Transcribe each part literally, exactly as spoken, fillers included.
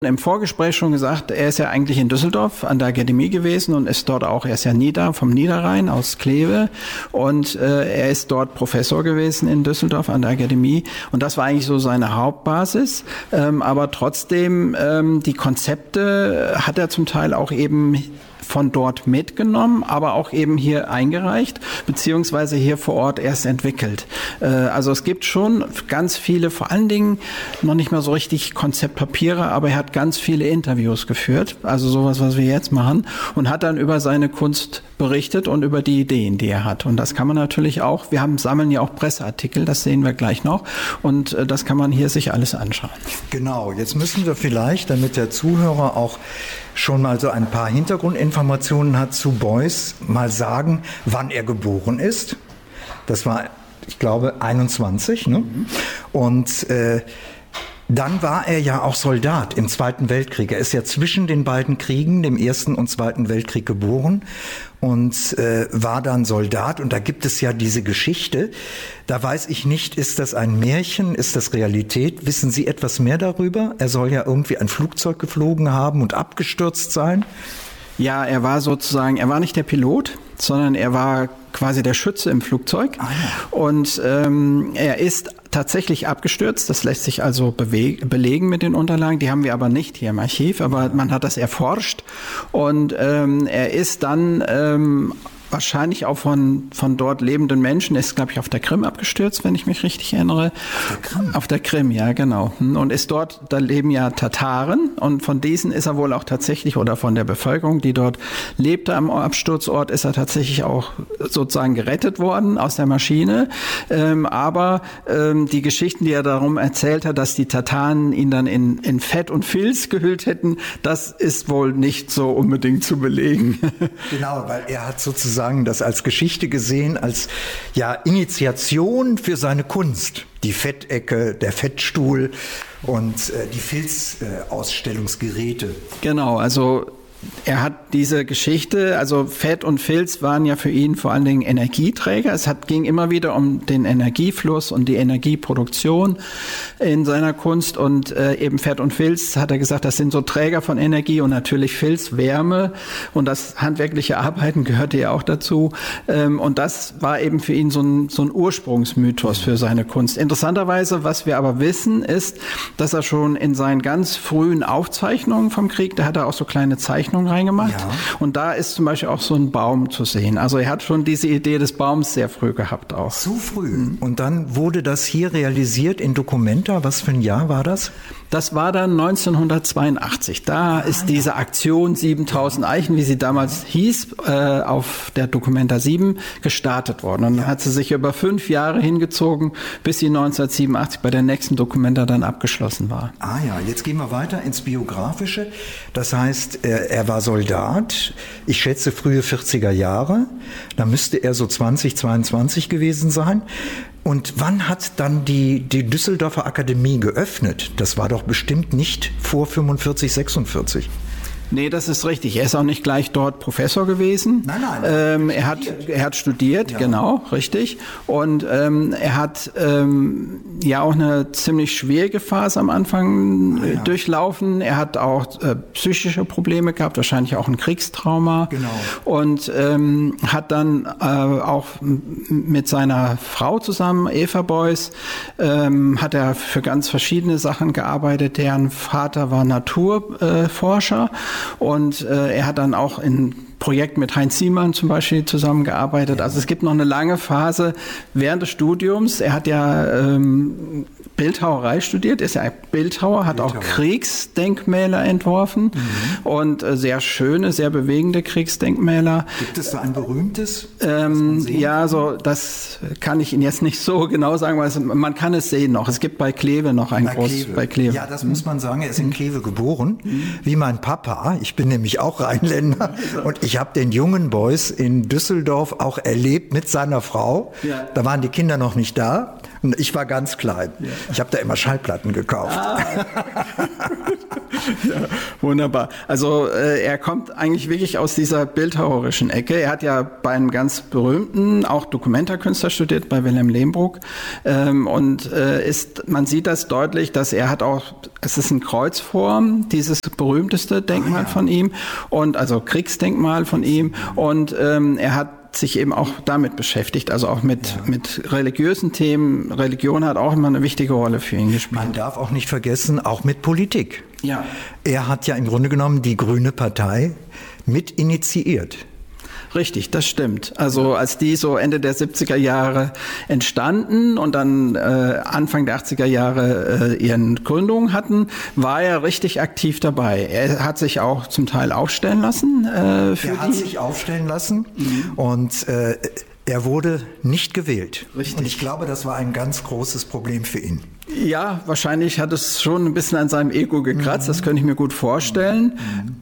Im Vorgespräch schon gesagt, er ist ja eigentlich in Düsseldorf an der Akademie gewesen und ist dort auch, er ist ja Nieder, vom Niederrhein aus Kleve und äh, er ist dort Professor gewesen in Düsseldorf an der Akademie und das war eigentlich so seine Hauptbasis, ähm, aber trotzdem ähm, die Konzepte hat er zum Teil auch eben von dort mitgenommen, aber auch eben hier eingereicht, beziehungsweise hier vor Ort erst entwickelt. Äh, also es gibt schon ganz viele, vor allen Dingen noch nicht mal so richtig Konzeptpapiere, aber er hat ganz viele Interviews geführt, also sowas, was wir jetzt machen, und hat dann über seine Kunst berichtet und über die Ideen, die er hat. Und das kann man natürlich auch, wir haben, sammeln ja auch Presseartikel, das sehen wir gleich noch, und äh, das kann man hier sich alles anschauen. Genau, jetzt müssen wir vielleicht, damit der Zuhörer auch schon mal so ein paar Hintergrundinformationen hat zu Beuys, mal sagen, wann er geboren ist. Das war, ich glaube, einundzwanzig. Ne? Mhm. Und äh, dann war er ja auch Soldat im Zweiten Weltkrieg. Er ist ja zwischen den beiden Kriegen, dem Ersten und Zweiten Weltkrieg, geboren und äh, war dann Soldat. Und da gibt es ja diese Geschichte. Da weiß ich nicht, ist das ein Märchen, ist das Realität? Wissen Sie etwas mehr darüber? Er soll ja irgendwie ein Flugzeug geflogen haben und abgestürzt sein. Ja, er war sozusagen, er war nicht der Pilot, sondern er war quasi der Schütze im Flugzeug. Ah, ja. Und ähm, er ist tatsächlich abgestürzt. Das lässt sich also beweg- belegen mit den Unterlagen. Die haben wir aber nicht hier im Archiv, aber man hat das erforscht. Und ähm, er ist dann ähm, wahrscheinlich auch von, von dort lebenden Menschen, ist, glaube ich, auf der Krim abgestürzt, wenn ich mich richtig erinnere. Auf der Krim? Auf der Krim, ja, genau. Und ist dort, da leben ja Tataren und von diesen ist er wohl auch tatsächlich, oder von der Bevölkerung, die dort lebte am Absturzort, ist er tatsächlich auch sozusagen gerettet worden aus der Maschine. Ähm, aber ähm, die Geschichten, die er darum erzählt hat, dass die Tataren ihn dann in, in Fett und Filz gehüllt hätten, das ist wohl nicht so unbedingt zu belegen. Genau, weil er hat sozusagen das als Geschichte gesehen, als ja Initiation für seine Kunst. Die Fettecke, der Fettstuhl und äh, die Filzausstellungsgeräte. Äh, genau, also er hat diese Geschichte, also Fett und Filz waren ja für ihn vor allen Dingen Energieträger. Es hat, ging immer wieder um den Energiefluss und die Energieproduktion in seiner Kunst. Und äh, eben Fett und Filz, hat er gesagt, das sind so Träger von Energie und natürlich Filz, Wärme. Und das handwerkliche Arbeiten gehörte ja auch dazu. Ähm, und das war eben für ihn so ein, so ein Ursprungsmythos für seine Kunst. Interessanterweise, was wir aber wissen, ist, dass er schon in seinen ganz frühen Aufzeichnungen vom Krieg, da hat er auch so kleine Zeichnungen reingemacht. Ja. Und da ist zum Beispiel auch so ein Baum zu sehen. Also er hat schon diese Idee des Baums sehr früh gehabt auch. So früh? Mhm. Und dann wurde das hier realisiert in Documenta. Was für ein Jahr war das? Das war dann neunzehnhundertzweiundachtzig. Da ah, ist ja. diese Aktion siebentausend Eichen, wie sie damals hieß, äh, auf der Documenta sieben gestartet worden. Und dann ja. hat sie sich über fünf Jahre hingezogen, bis sie neunzehnhundertsiebenundachtzig bei der nächsten Documenta dann abgeschlossen war. Ah ja, jetzt gehen wir weiter ins Biografische. Das heißt, er, er war Soldat. Ich schätze frühe vierziger Jahre. Da müsste er so zwanzig, zweiundzwanzig gewesen sein. Und wann hat dann die, die Düsseldorfer Akademie geöffnet? Das war doch bestimmt nicht vor fünfundvierzig, sechsundvierzig. Nee, das ist richtig. Er ist auch nicht gleich dort Professor gewesen. Nein, nein. Ähm, er hat, er hat studiert, ja. Genau, richtig. Und ähm, er hat ähm, ja auch eine ziemlich schwierige Phase am Anfang ah, ja. durchlaufen. Er hat auch äh, psychische Probleme gehabt, wahrscheinlich auch ein Kriegstrauma. Genau. Und ähm, hat dann äh, auch mit seiner Frau zusammen, Eva Beuys, ähm, hat er für ganz verschiedene Sachen gearbeitet. Deren Vater war Naturforscher. Äh, Und äh, er hat dann auch in Projekt mit Heinz Siemann zum Beispiel zusammengearbeitet. Also es gibt noch eine lange Phase während des Studiums. Er hat ja ähm, Bildhauerei studiert, ist ja ein Bildhauer, hat Bildhauer. auch Kriegsdenkmäler entworfen mhm. und äh, sehr schöne, sehr bewegende Kriegsdenkmäler. Gibt es da ein berühmtes? Ähm, ja, so das kann ich Ihnen jetzt nicht so genau sagen, weil es, man kann es sehen noch. Es gibt bei Kleve noch ein großes, bei Kleve. Ja, das mhm. muss man sagen. Er ist in Kleve geboren, mhm. wie mein Papa. Ich bin nämlich auch Rheinländer und ich habe den jungen Beuys in Düsseldorf auch erlebt mit seiner Frau. Ja. Da waren die Kinder noch nicht da. Und ich war ganz klein. Ja. Ich habe da immer Schallplatten gekauft. Ah. Ja, wunderbar. Also äh, er kommt eigentlich wirklich aus dieser bildhauerischen Ecke. Er hat ja bei einem ganz berühmten, auch Dokumentarkünstler studiert, bei Wilhelm Lehmbruck. Ähm, und äh, ist, man sieht das deutlich, dass er hat auch, es ist eine Kreuzform, dieses berühmteste Denkmal ah, ja. von ihm, und also Kriegsdenkmal von ihm. Und ähm, er hat sich eben auch damit beschäftigt, also auch mit, ja. mit religiösen Themen. Religion hat auch immer eine wichtige Rolle für ihn gespielt. Man darf auch nicht vergessen, auch mit Politik. Ja. Er hat ja im Grunde genommen die Grüne Partei mit initiiert. Richtig, das stimmt. Also als die so Ende der siebziger Jahre entstanden und dann äh, Anfang der achtziger Jahre äh, ihren Gründung hatten, war er richtig aktiv dabei. Er hat sich auch zum Teil aufstellen lassen. Äh, für er hat die sich aufstellen lassen mhm. und äh, er wurde nicht gewählt. Richtig. Und ich glaube, das war ein ganz großes Problem für ihn. Ja, wahrscheinlich hat es schon ein bisschen an seinem Ego gekratzt, das könnte ich mir gut vorstellen.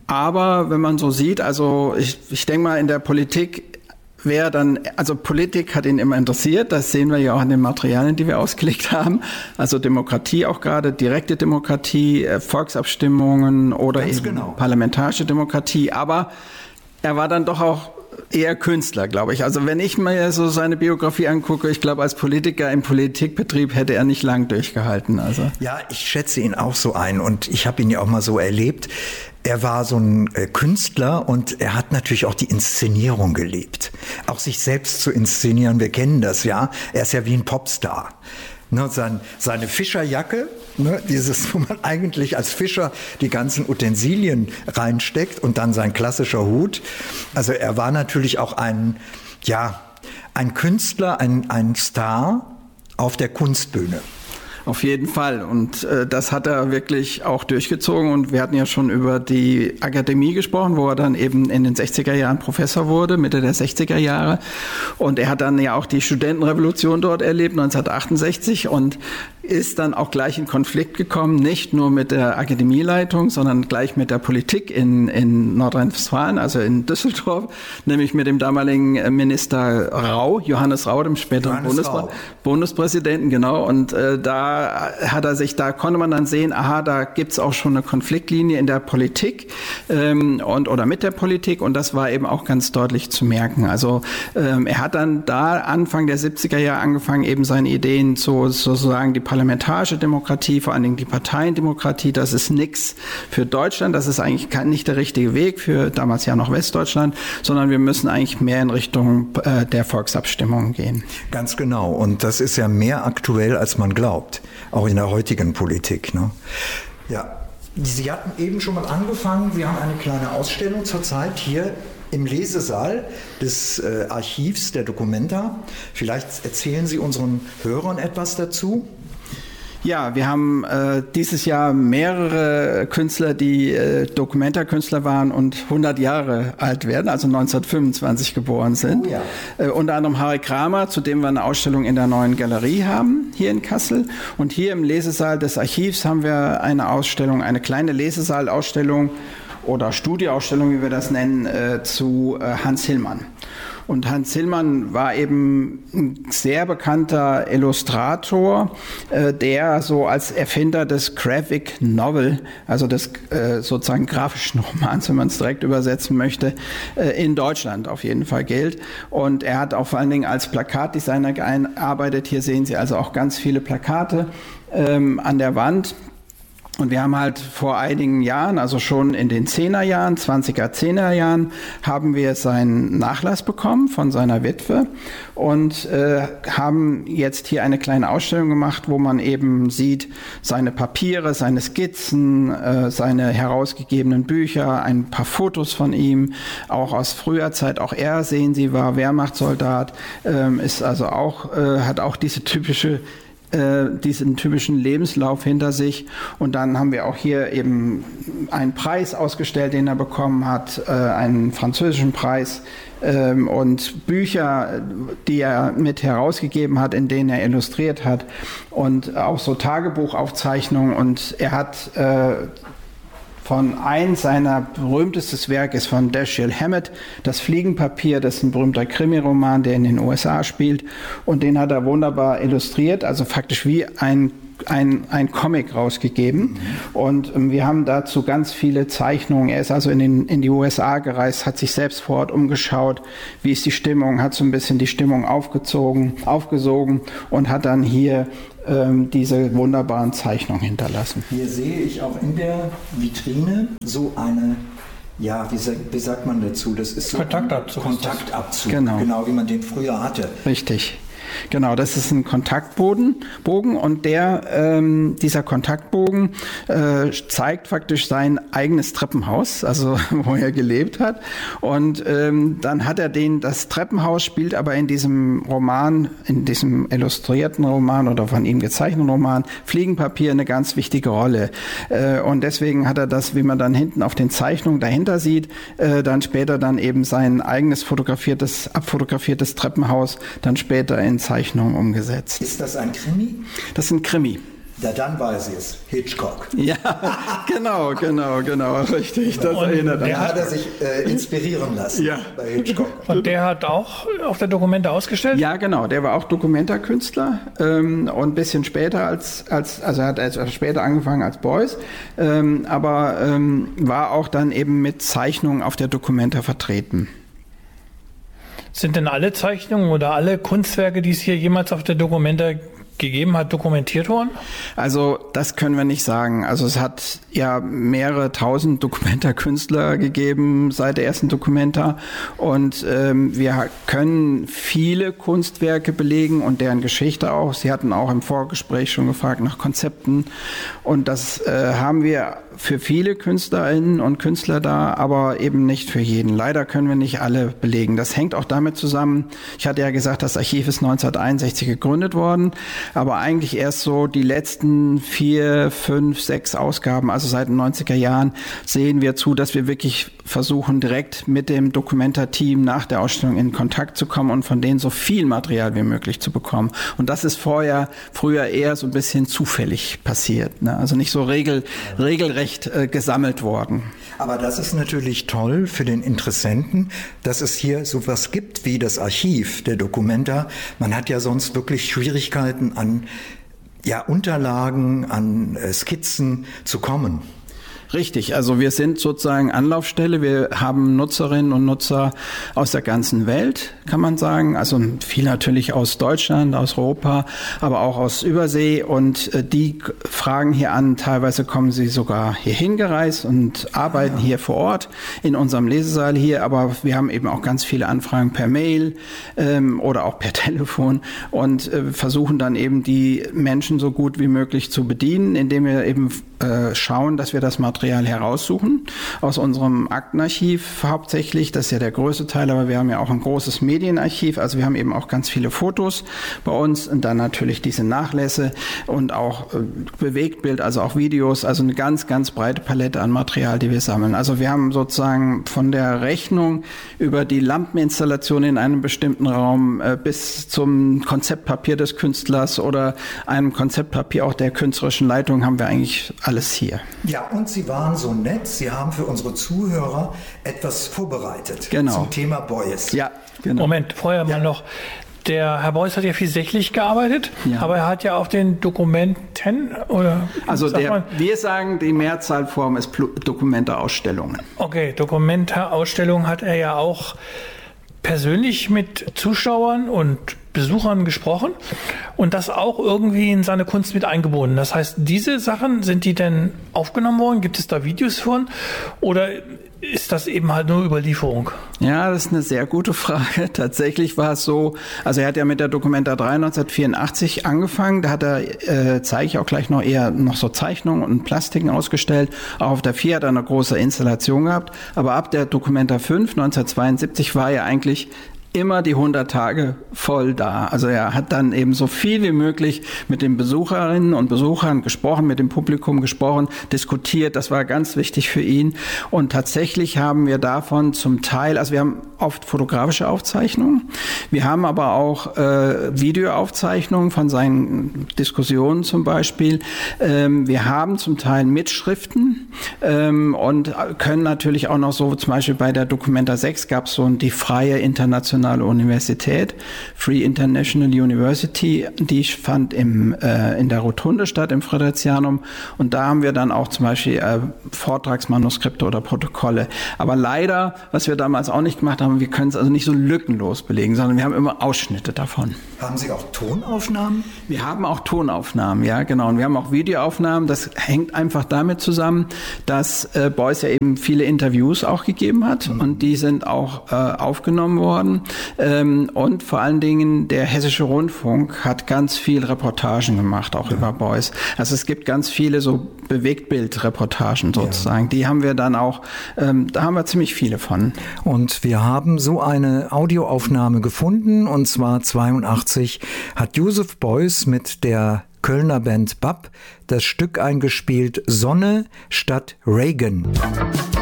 Aber wenn man so sieht, also ich, ich denke mal, in der Politik wäre dann, also Politik hat ihn immer interessiert, das sehen wir ja auch an den Materialien, die wir ausgelegt haben. Also Demokratie auch gerade, direkte Demokratie, Volksabstimmungen oder Ganz eben genau. parlamentarische Demokratie. Aber er war dann doch auch eher Künstler, glaube ich. Also wenn ich mir so seine Biografie angucke, ich glaube, als Politiker im Politikbetrieb hätte er nicht lang durchgehalten. Also ja, ich schätze ihn auch so ein und ich habe ihn ja auch mal so erlebt. Er war so ein äh, Künstler und er hat natürlich auch die Inszenierung geliebt. Auch sich selbst zu inszenieren, wir kennen das ja. Er ist ja wie ein Popstar. Ne, sein, seine Fischerjacke, ne, dieses, wo man eigentlich als Fischer die ganzen Utensilien reinsteckt und dann sein klassischer Hut. Also er war natürlich auch ein, ja, ein Künstler, ein, ein Star auf der Kunstbühne. Auf jeden Fall. Und äh, das hat er wirklich auch durchgezogen. Und wir hatten ja schon über die Akademie gesprochen, wo er dann eben in den sechziger Jahren Professor wurde, Mitte der sechziger Jahre. Und er hat dann ja auch die Studentenrevolution dort erlebt, neunzehnhundertachtundsechzig, und ist dann auch gleich in Konflikt gekommen, nicht nur mit der Akademieleitung, sondern gleich mit der Politik in, in Nordrhein-Westfalen, also in Düsseldorf, nämlich mit dem damaligen Minister Rau, Johannes Rau, dem späteren Bundespr- Bundespräsidenten, genau. Und äh, da hat er sich, da konnte man dann sehen, aha, da gibt's auch schon eine Konfliktlinie in der Politik ähm, und oder mit der Politik, und das war eben auch ganz deutlich zu merken. Also ähm, er hat dann da Anfang der siebziger Jahre angefangen, eben seine Ideen zu sozusagen die parlamentarische Demokratie, vor allen Dingen die Parteiendemokratie, das ist nichts für Deutschland, das ist eigentlich nicht der richtige Weg für damals ja noch Westdeutschland, sondern wir müssen eigentlich mehr in Richtung äh, der Volksabstimmung gehen. Ganz genau, und das ist ja mehr aktuell, als man glaubt, auch in der heutigen Politik, ne? Ja, Sie hatten eben schon mal angefangen, wir haben eine kleine Ausstellung zurzeit hier im Lesesaal des äh, Archivs der Documenta. Vielleicht erzählen Sie unseren Hörern etwas dazu. Ja, wir haben äh, dieses Jahr mehrere Künstler, die äh, Documenta-Künstler waren und hundert Jahre alt werden, also neunzehnhundertfünfundzwanzig geboren sind. Oh ja. Äh, unter anderem Harry Kramer, zu dem wir eine Ausstellung in der Neuen Galerie haben, hier in Kassel. Und hier im Lesesaal des Archivs haben wir eine Ausstellung, eine kleine Lesesaalausstellung oder Studioausstellung, wie wir das nennen, äh, zu äh, Hans Hillmann. Und Hans Hillmann war eben ein sehr bekannter Illustrator, äh, der so als Erfinder des Graphic Novel, also des äh, sozusagen grafischen Romans, wenn man es direkt übersetzen möchte, äh, in Deutschland auf jeden Fall gilt. Und er hat auch vor allen Dingen als Plakatdesigner gearbeitet. Hier sehen Sie also auch ganz viele Plakate ähm, an der Wand. Und wir haben halt vor einigen Jahren, also schon in den Zehnerjahren, zwanziger, Zehner Jahren, haben wir seinen Nachlass bekommen von seiner Witwe und äh, haben jetzt hier eine kleine Ausstellung gemacht, wo man eben sieht, seine Papiere, seine Skizzen, äh, seine herausgegebenen Bücher, ein paar Fotos von ihm, auch aus früher Zeit. Auch er, sehen Sie, war Wehrmachtssoldat, äh, ist also auch, äh, hat auch diese typische diesen typischen Lebenslauf hinter sich. Und dann haben wir auch hier eben einen Preis ausgestellt, den er bekommen hat, einen französischen Preis, und Bücher, die er mit herausgegeben hat, in denen er illustriert hat, und auch so Tagebuchaufzeichnungen. Und er hat von eins seiner berühmtestes Werk ist von Dashiell Hammett, das Fliegenpapier, das ist ein berühmter Krimiroman, der in den U S A spielt, und den hat er wunderbar illustriert, also faktisch wie ein ein, ein Comic rausgegeben. Mhm. Und ähm, wir haben dazu ganz viele Zeichnungen. Er ist also in, den, in die U S A gereist, hat sich selbst vor Ort umgeschaut, wie ist die Stimmung, hat so ein bisschen die Stimmung aufgezogen, aufgesogen und hat dann hier ähm, diese wunderbaren Zeichnungen hinterlassen. Hier sehe ich auch in der Vitrine so eine, ja, wie, wie sagt man dazu? Das ist so Kontaktabzug. Kontaktabzug, genau. genau wie man den früher hatte. Richtig. Genau, das ist ein Kontaktbogen Bogen und der, ähm, dieser Kontaktbogen äh, zeigt faktisch sein eigenes Treppenhaus, also wo er gelebt hat. Und ähm, dann hat er den, das Treppenhaus spielt aber in diesem Roman, in diesem illustrierten Roman oder von ihm gezeichneten Roman Fliegenpapier eine ganz wichtige Rolle. Äh, und deswegen hat er das, wie man dann hinten auf den Zeichnungen dahinter sieht, äh, dann später dann eben sein eigenes fotografiertes, abfotografiertes Treppenhaus dann später in Zeichnung umgesetzt. Ist das ein Krimi? Das ist ein Krimi. Ja, dann weiß ich es. Hitchcock. Ja, genau, genau, genau, richtig. Das und erinnert der hat er sich äh, inspirieren lassen ja. bei Hitchcock. Und der hat auch auf der Documenta ausgestellt? Ja, genau. Der war auch Documenta-Künstler ähm, und ein bisschen später als, als also er hat also später angefangen als Beuys, ähm, aber ähm, war auch dann eben mit Zeichnungen auf der Documenta vertreten. Sind denn alle Zeichnungen oder alle Kunstwerke, die es hier jemals auf der Documenta gegeben hat, dokumentiert worden? Also das können wir nicht sagen. Also es hat ja mehrere tausend Documenta-Künstler gegeben seit der ersten Documenta und ähm, wir können viele Kunstwerke belegen und deren Geschichte auch. Sie hatten auch im Vorgespräch schon gefragt nach Konzepten und das äh, haben wir für viele Künstlerinnen und Künstler da, aber eben nicht für jeden. Leider können wir nicht alle belegen. Das hängt auch damit zusammen, ich hatte ja gesagt, das Archiv ist neunzehnhunderteinundsechzig gegründet worden, aber eigentlich erst so die letzten vier, fünf, sechs Ausgaben, also seit den neunziger Jahren, sehen wir zu, dass wir wirklich versuchen, direkt mit dem Documenta-Team nach der Ausstellung in Kontakt zu kommen und von denen so viel Material wie möglich zu bekommen. Und das ist vorher, früher eher so ein bisschen zufällig passiert, ne? Also nicht so regel, regelrecht äh, gesammelt worden. Aber das ist natürlich toll für den Interessenten, dass es hier sowas gibt wie das Archiv der Documenta. Man hat ja sonst wirklich Schwierigkeiten an ja, Unterlagen, an äh, Skizzen zu kommen. Richtig, also wir sind sozusagen Anlaufstelle. Wir haben Nutzerinnen und Nutzer aus der ganzen Welt, kann man sagen. Also viel natürlich aus Deutschland, aus Europa, aber auch aus Übersee. Und die fragen hier an, teilweise kommen sie sogar hierhin gereist und arbeiten ja. hier vor Ort in unserem Lesesaal hier. Aber wir haben eben auch ganz viele Anfragen per Mail ähm, oder auch per Telefon und äh, versuchen dann eben die Menschen so gut wie möglich zu bedienen, indem wir eben äh, schauen, dass wir das Material heraussuchen aus unserem Aktenarchiv hauptsächlich. Das ist ja der größte Teil, aber wir haben ja auch ein großes Medienarchiv. Also wir haben eben auch ganz viele Fotos bei uns und dann natürlich diese Nachlässe und auch äh, Bewegtbild, also auch Videos. Also eine ganz, ganz breite Palette an Material, die wir sammeln. Also wir haben sozusagen von der Rechnung über die Lampeninstallation in einem bestimmten Raum äh, bis zum Konzeptpapier des Künstlers oder einem Konzeptpapier auch der künstlerischen Leitung haben wir eigentlich alles hier. Ja, und Sie waren so nett, Sie haben für unsere Zuhörer etwas vorbereitet genau. zum Thema Beuys. Ja, genau. Moment, vorher ja. mal noch. Der Herr Beuys hat ja viel sächlich gearbeitet, ja. aber er hat ja auch den Dokumenten oder also der, wir sagen, die Mehrzahlform ist Documenta-Ausstellungen. Okay, Documenta-Ausstellungen hat er ja auch persönlich mit Zuschauern und Besuchern gesprochen und das auch irgendwie in seine Kunst mit eingebunden. Das heißt, diese Sachen, sind die denn aufgenommen worden? Gibt es da Videos von? Oder ist das eben halt nur Überlieferung? Ja, das ist eine sehr gute Frage. Tatsächlich war es so, also er hat ja mit der Documenta drei neunzehnhundertvierundachtzig angefangen. Da hat er, äh, zeige ich auch gleich noch eher noch so Zeichnungen und Plastiken ausgestellt. Auch auf der vier hat er eine große Installation gehabt. Aber ab der Documenta fünf neunzehnhundertzweiundsiebzig war er eigentlich immer die hundert Tage voll da. Also er hat dann eben so viel wie möglich mit den Besucherinnen und Besuchern gesprochen, mit dem Publikum gesprochen, diskutiert. Das war ganz wichtig für ihn. Und tatsächlich haben wir davon zum Teil, also wir haben oft fotografische Aufzeichnungen. Wir haben aber auch äh, Videoaufzeichnungen von seinen Diskussionen zum Beispiel. Ähm, wir haben zum Teil Mitschriften ähm, und können natürlich auch noch so, zum Beispiel bei der Documenta sechs gab es so die freie internationale internationale Universität, Free International University, die fand im, äh, in der Rotunde statt, im Fridericianum. Und da haben wir dann auch zum Beispiel äh, Vortragsmanuskripte oder Protokolle. Aber leider, was wir damals auch nicht gemacht haben, wir können es also nicht so lückenlos belegen, sondern wir haben immer Ausschnitte davon. Haben Sie auch Tonaufnahmen? Wir haben auch Tonaufnahmen, ja, genau. Und wir haben auch Videoaufnahmen. Das hängt einfach damit zusammen, dass äh, Beuys ja eben viele Interviews auch gegeben hat. Mhm. Und die sind auch äh, aufgenommen worden. Ähm, und vor allen Dingen der Hessische Rundfunk hat ganz viel Reportagen gemacht, auch ja. über Beuys. Also es gibt ganz viele so Bewegtbildreportagen sozusagen. Ja. Die haben wir dann auch, ähm, da haben wir ziemlich viele von. Und wir haben so eine Audioaufnahme gefunden, und zwar zweiundachtzig hat Joseph Beuys mit der Kölner Band B A P das Stück eingespielt Sonne statt Reagan.